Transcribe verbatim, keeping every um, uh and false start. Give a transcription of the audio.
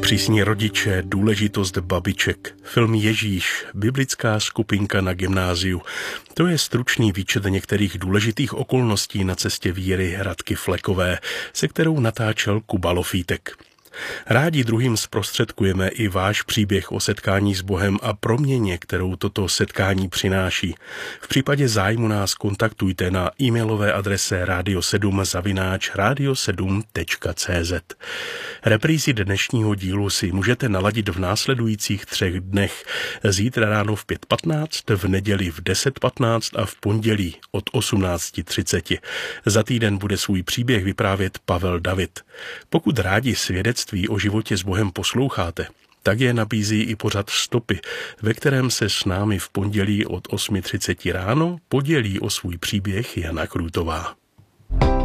Přísní rodiče, důležitost babiček, film Ježíš, biblická skupinka na gymnáziu. To je stručný výčet některých důležitých okolností na cestě víry Radky Flekové, se kterou natáčel Kuba Lofítek. Rádi druhým zprostředkujeme i váš příběh o setkání s Bohem a proměně, kterou toto setkání přináší. V případě zájmu nás kontaktujte na e-mailové adrese radio sedm zavináč radio sedm tečka cé zet. Reprízy dnešního dílu si můžete naladit v následujících třech dnech. Zítra ráno v pět patnáct, v neděli v deset patnáct a v pondělí od osmnáct třicet. Za týden bude svůj příběh vyprávět Pavel David. Pokud rádi svědectví o životě s Bohem posloucháte, tak je nabízí i pořad Stopy, ve kterém se s námi v pondělí od osm třicet ráno podělí o svůj příběh Jana Krůtová.